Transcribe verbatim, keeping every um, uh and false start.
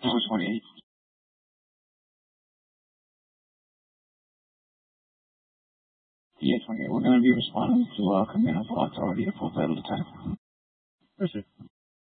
Number twenty-eight. D A twenty-eight, we're going to be responding to uh, command for authority of full title attack. Yes, sir.